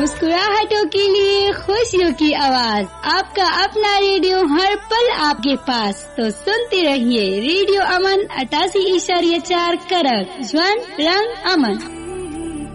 मुस्कुराहटों के लिए खुशियों की आवाज, आपका अपना रेडियो हर पल आपके पास। तो सुनते रहिए रेडियो अमन 88.4 करक, ज्वन रंग अमन।